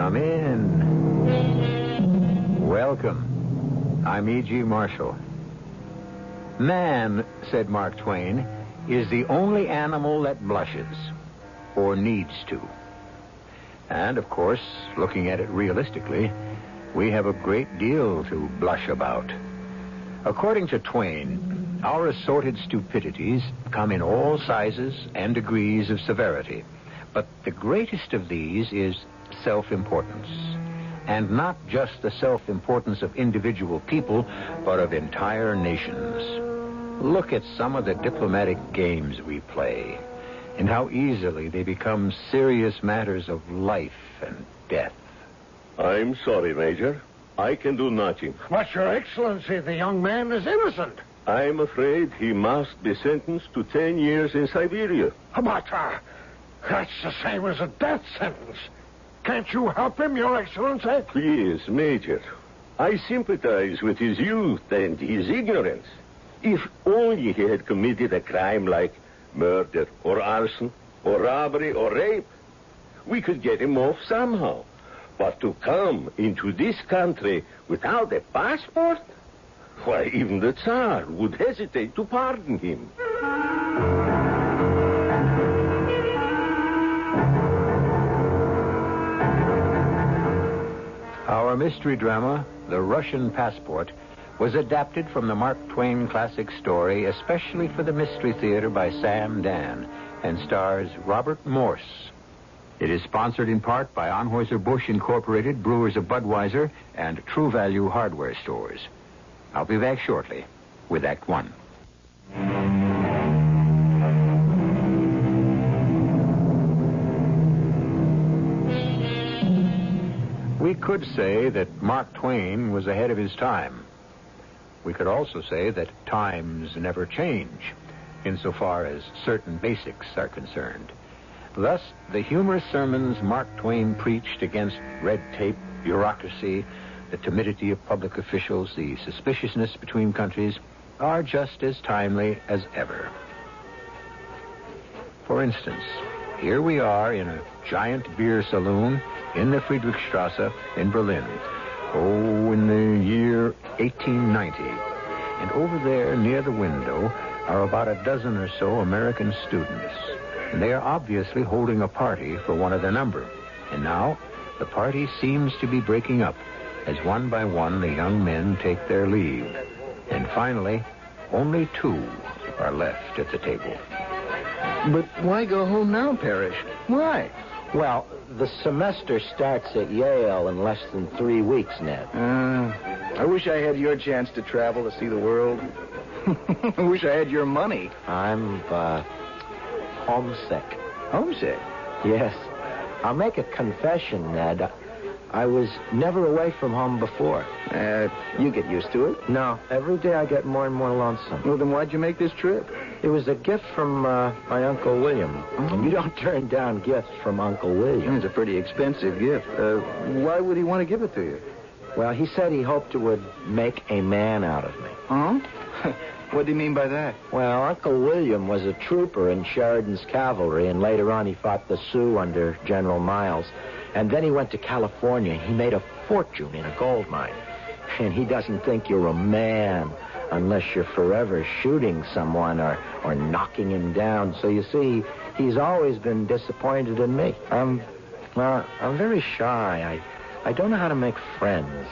Come in. Welcome. I'm E.G. Marshall. Man, said Mark Twain, is the only animal that blushes, or needs to. And, of course, looking at it realistically, we have a great deal to blush about. According to Twain, our assorted stupidities come in all sizes and degrees of severity. But the greatest of these is self-importance. And not just the self-importance of individual people, but of entire nations. Look at some of the diplomatic games we play, and how easily they become serious matters of life and death. I'm sorry, Major. I can do nothing. But, Your Excellency, the young man is innocent. I'm afraid he must be sentenced to 10 years in Siberia. But, that's the same as a death sentence. Can't you help him, Your Excellency? Please, Major. I sympathize with his youth and his ignorance. If only he had committed a crime like murder or arson or robbery or rape, we could get him off somehow. But to come into this country without a passport? Why, even the Tsar would hesitate to pardon him. Our mystery drama, The Russian Passport, was adapted from the Mark Twain classic story, especially for the Mystery Theater by Sam Dan, and stars Robert Morse. It is sponsored in part by Anheuser-Busch Incorporated, Brewers of Budweiser, and True Value Hardware Stores. I'll be back shortly with Act One. We could say that Mark Twain was ahead of his time. We could also say that times never change, insofar as certain basics are concerned. Thus, the humorous sermons Mark Twain preached against red tape, bureaucracy, the timidity of public officials, the suspiciousness between countries, are just as timely as ever. For instance, here we are in a giant beer saloon in the Friedrichstrasse in Berlin. Oh, in the year 1890. And over there, near the window, are about a dozen or so American students. And they are obviously holding a party for one of their number. And now, the party seems to be breaking up, as one by one the young men take their leave. And finally, only two are left at the table. But why go home now, Parrish? Why? Well, the semester starts at Yale in less than 3 weeks, Ned. I wish I had your chance to travel to see the world. I wish I had your money. I'm, homesick. Homesick? Yes. I'll make a confession, Ned. I was never away from home before. You get used to it. No, every day I get more and more lonesome. Well, then why'd you make this trip? It was a gift from my Uncle William. And you don't turn down gifts from Uncle William. It's a pretty expensive gift. Why would he want to give it to you? Well, he said he hoped it would make a man out of me. Huh? What do you mean by that? Well, Uncle William was a trooper in Sheridan's cavalry, and later on he fought the Sioux under General Miles. And then he went to California. He made a fortune in a gold mine. And he doesn't think you're a man unless you're forever shooting someone or knocking him down. So you see, he's always been disappointed in me. I'm very shy. I don't know how to make friends.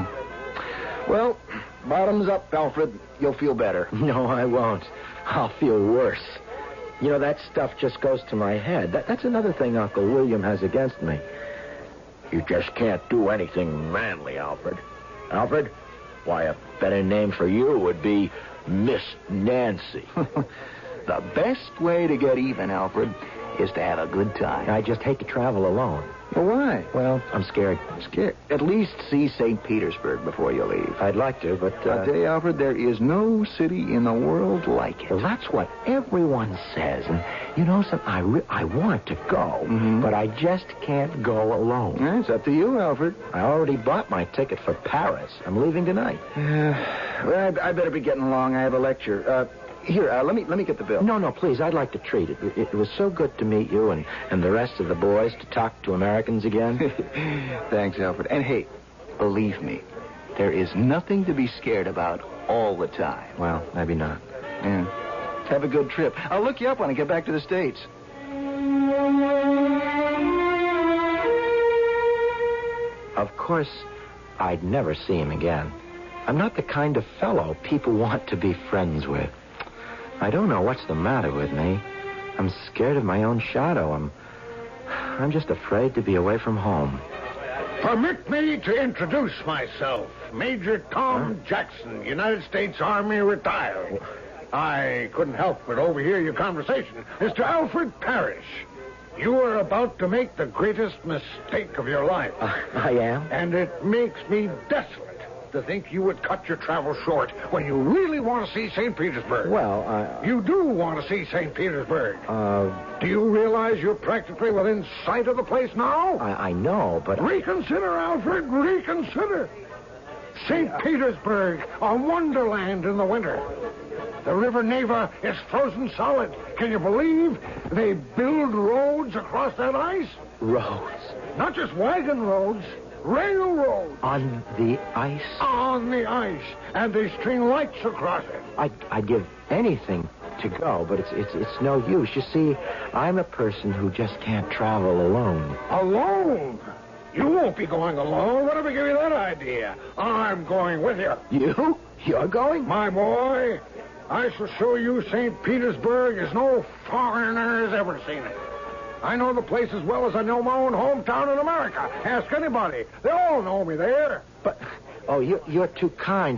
Well, bottoms up, Alfred. You'll feel better. No, I won't. I'll feel worse. You know, that stuff just goes to my head. That's another thing Uncle William has against me. You just can't do anything manly, Alfred. Alfred? Why, a better name for you would be Miss Nancy. The best way to get even, Alfred, is to have a good time. I just hate to travel alone. Well, why? Well, I'm scared. Scared? At least see St. Petersburg before you leave. I'd like to, but... I tell you, Alfred, there is no city in the world like it. Well, that's what everyone says. And, you know, I want to go, but I just can't go alone. Yeah, it's up to you, Alfred. I already bought my ticket for Paris. I'm leaving tonight. Well, I better be getting along. I have a lecture. Here, let me get the bill. No, please. I'd like to treat it. It was so good to meet you and the rest of the boys to talk to Americans again. Thanks, Alfred. And hey, believe me, there is nothing to be scared about all the time. Well, maybe not. Yeah. Have a good trip. I'll look you up when I get back to the States. Of course, I'd never see him again. I'm not the kind of fellow people want to be friends with. I don't know what's the matter with me. I'm scared of my own shadow. I'm just afraid to be away from home. Permit me to introduce myself. Major Tom Jackson, United States Army retired. I couldn't help but overhear your conversation. Mr. Alfred Parrish, you are about to make the greatest mistake of your life. I am? And it makes me desolate to think you would cut your travel short when you really want to see St. Petersburg. Well, You do want to see St. Petersburg. Do you realize you're practically within sight of the place now? I know, but... Reconsider, Alfred, reconsider. St. Petersburg, a wonderland in the winter. The River Neva is frozen solid. Can you believe they build roads across that ice? Roads? Not just wagon roads, railroads. On the ice? On the ice. And they string lights across it. I'd give anything to go, but it's no use. You see, I'm a person who just can't travel alone. Alone? You won't be going alone. Whatever gave you that idea? I'm going with you. You? You're going? My boy, I shall show you St. Petersburg as no foreigner has ever seen it. I know the place as well as I know my own hometown in America. Ask anybody. They all know me there. But, you're too kind.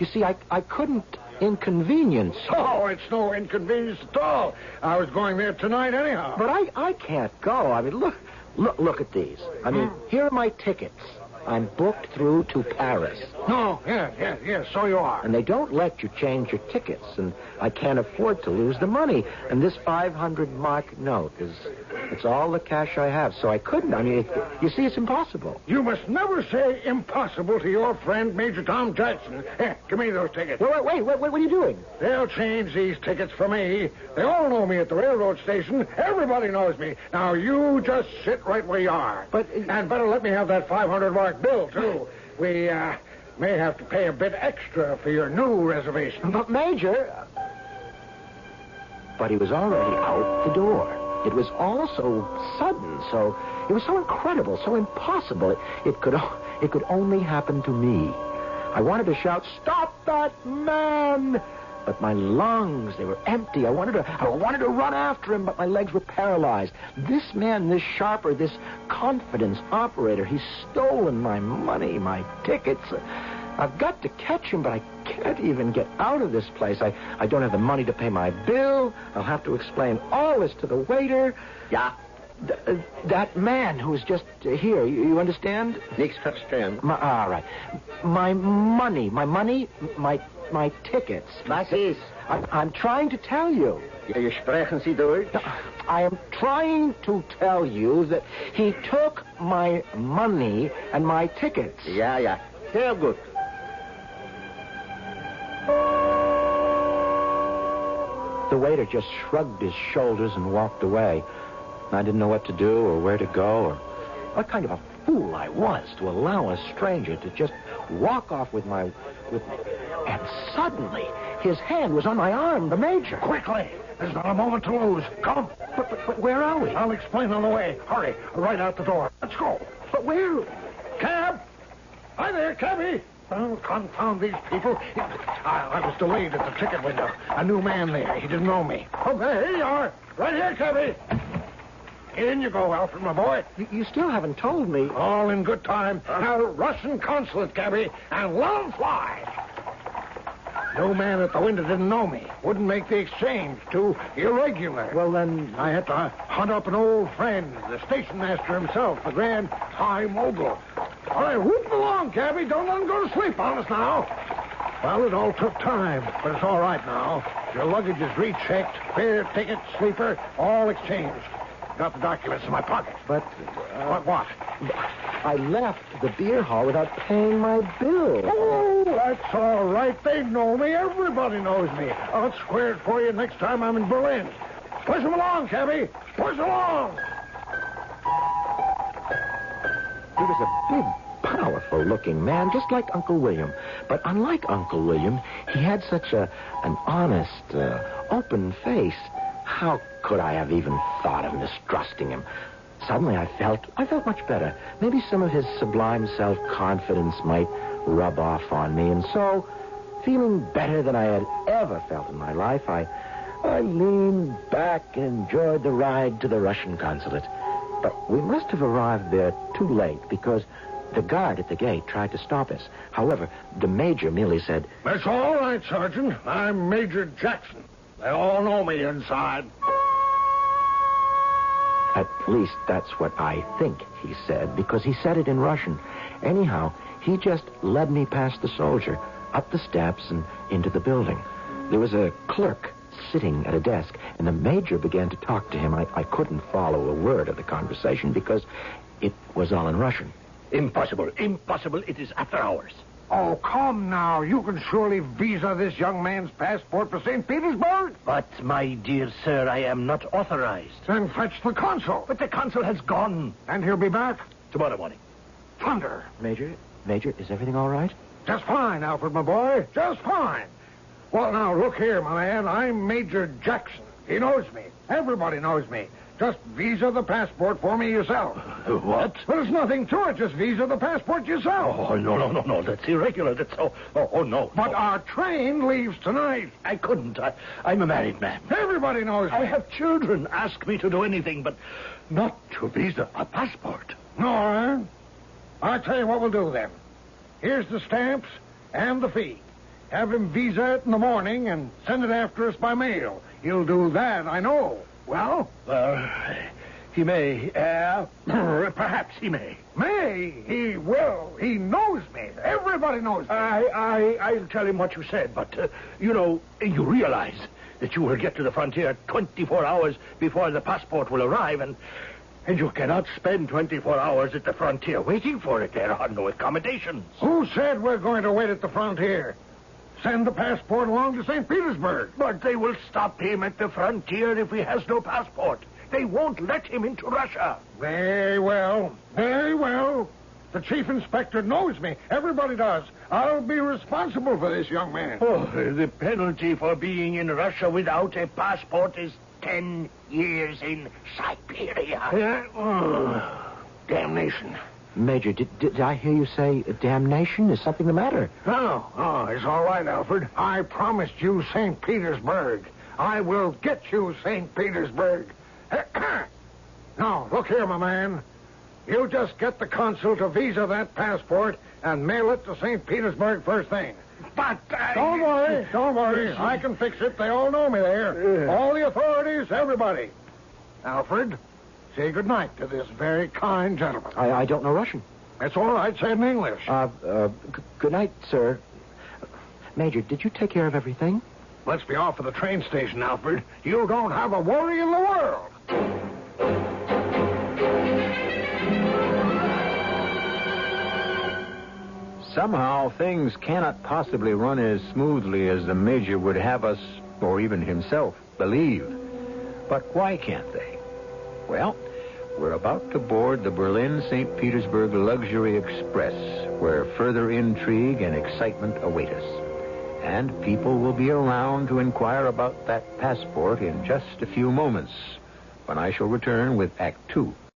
I couldn't inconvenience you. Oh, it's no inconvenience at all. I was going there tonight anyhow. But I can't go. I mean, look at these. I mean, here are my tickets. I'm booked through to Paris. No, yes, so you are. And they don't let you change your tickets, and I can't afford to lose the money. And this 500-mark note it's all the cash I have, so I couldn't. I mean, you see, it's impossible. You must never say impossible to your friend, Major Tom Jackson. Here, give me those tickets. Wait, what are you doing? They'll change these tickets for me. They all know me at the railroad station. Everybody knows me. Now, you just sit right where you are. And better let me have that 500-mark bill, too. We, may have to pay a bit extra for your new reservation. But, Major... But he was already out the door. It was all so sudden, it was so incredible, so impossible. It could only happen to me. I wanted to shout, "Stop that man!" But my lungs, they were empty. I wanted to run after him, but my legs were paralyzed. This man, this sharper, this confidence operator, he's stolen my money, my tickets. I've got to catch him, but I can't even get out of this place. I don't have the money to pay my bill. I'll have to explain all this to the waiter. Ja. That man who was just here, you understand? Nichts verstehen. All right. My money, my tickets. Was ist? I'm trying to tell you. Ja, sprechen Sie Deutsch? I am trying to tell you that he took my money and my tickets. Ja. Sehr gut. The waiter just shrugged his shoulders and walked away. I didn't know what to do or where to go or what kind of a fool I was to allow a stranger to just walk off with me. And suddenly, his hand was on my arm, the Major. Quickly! There's not a moment to lose. Come. But where are we? I'll explain on the way. Hurry. Right out the door. Let's go. But where? Cab! Hi there, cabby! Oh, confound these people. I was delayed at the ticket window. A new man there. He didn't know me. Oh, there you are. Right here, cabby. In you go, Alfred, my boy. You still haven't told me. All in good time. Now, Russian consulate, cabby, and let 'em fly. No man at the window didn't know me. Wouldn't make the exchange. Too irregular. Well, then... I had to hunt up an old friend, the station master himself, the Grand High Mogul. All right, whoop along, cabby. Don't let him go to sleep on us now. Well, it all took time, but it's all right now. Your luggage is rechecked, fare, ticket, sleeper, all exchanged. Got the documents in my pocket. But... What? I left the beer hall without paying my bill. Oh, that's all right. They know me. Everybody knows me. I'll square it for you next time I'm in Berlin. Push him along, cabby. Push along. He was a big, powerful-looking man, just like Uncle William. But unlike Uncle William, he had such an honest, open face. How could I have even thought of mistrusting him? Suddenly, I felt much better. Maybe some of his sublime self-confidence might rub off on me. And so, feeling better than I had ever felt in my life, I leaned back and enjoyed the ride to the Russian consulate. But we must have arrived there too late because the guard at the gate tried to stop us. However, the major merely said, That's all right, Sergeant. I'm Major Jackson. They all know me inside. At least that's what I think he said, because he said it in Russian. Anyhow, he just led me past the soldier, up the steps and into the building. There was a clerk sitting at a desk, and the major began to talk to him. I couldn't follow a word of the conversation because it was all in Russian. Impossible. Impossible. It is after hours. Oh, come now. You can surely visa this young man's passport for St. Petersburg. But, my dear sir, I am not authorized. Then fetch the consul. But the consul has gone. And he'll be back Tomorrow morning. thunder. Major, is everything all right? Just fine, Alfred, my boy. Just fine. Well, now, look here, my man. I'm Major Jackson. He knows me. Everybody knows me. Just visa the passport for me yourself. What? There's nothing to it. Just visa the passport yourself. Oh, no. That's irregular. That's so... Oh, no. But no. our train leaves tonight. I couldn't. I'm a married man. Everybody knows me. I have children. Ask me to do anything, but not to visa a passport. No, eh? I'll tell you what we'll do then. Here's the stamps and the fee. Have him visa it in the morning and send it after us by mail. He'll do that, I know. Well? He may. Perhaps he may. May? He will. He knows me. Everybody knows me. I'll tell him what you said, but, you realize that you will get to the frontier 24 hours before the passport will arrive, and you cannot spend 24 hours at the frontier waiting for it. There are no accommodations. Who said we're going to wait at the frontier? Send the passport along to St. Petersburg. But they will stop him at the frontier if he has no passport. They won't let him into Russia. Very well. Very well. The chief inspector knows me. Everybody does. I'll be responsible for this young man. Oh, the penalty for being in Russia without a passport is 10 years in Siberia. Yeah? Oh, damnation. Major, did I hear you say damnation? Is something the matter? Oh, it's all right, Alfred. I promised you St. Petersburg. I will get you St. Petersburg. Now, look here, my man. You just get the consul to visa that passport and mail it to St. Petersburg first thing. But Don't worry. I can fix it. They all know me there. All the authorities, everybody. Alfred, say goodnight to this very kind gentleman. I don't know Russian. That's all right. Say it in English. Good night, sir. Major, did you take care of everything? Let's be off for the train station, Alfred. You don't have a worry in the world. Somehow, things cannot possibly run as smoothly as the Major would have us, or even himself, believe. But why can't they? Well, we're about to board the Berlin-St. Petersburg Luxury Express, where further intrigue and excitement await us. And people will be around to inquire about that passport in just a few moments, when I shall return with Act 2.